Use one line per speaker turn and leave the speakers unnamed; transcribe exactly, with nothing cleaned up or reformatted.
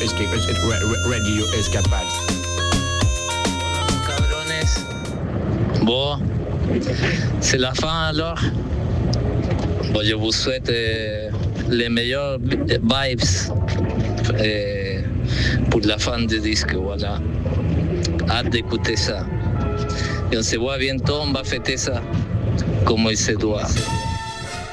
Escape, Radio Escapade.
Cabrones. Bon, c'est la fin alors. Bon, je vous souhaite euh, les meilleurs vibes euh, pour la fin du disque, voilà. Hâte d'écouter ça. Et on se voit bientôt, on va fêter ça comme il se doit.